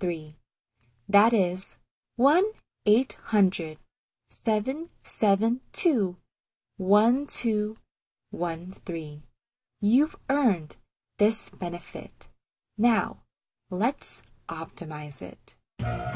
1213. That is 1-800-772-1213. You've earned this benefit. Now, let's optimize it.